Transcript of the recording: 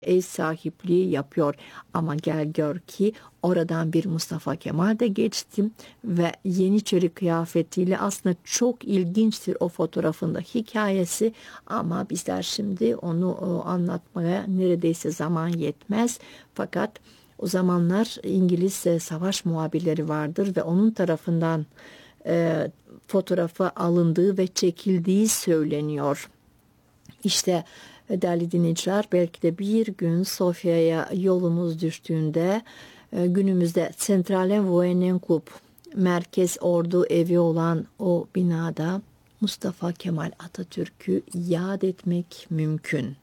ev sahipliği yapıyor. Ama gel gör ki oradan bir Mustafa Kemal de geçti ve Yeniçeri kıyafetiyle aslında çok ilginçtir o fotoğrafında hikayesi, ama bizler şimdi onu anlatmaya neredeyse zaman yetmez. Fakat o zamanlar İngiliz savaş muhabirleri vardır ve onun tarafından fotoğrafı alındığı ve çekildiği söyleniyor. İşte değerli dinleyiciler, belki de bir gün Sofya'ya yolunuz düştüğünde günümüzde Centralen Voynenclub merkez ordu evi olan o binada Mustafa Kemal Atatürk'ü yad etmek mümkün.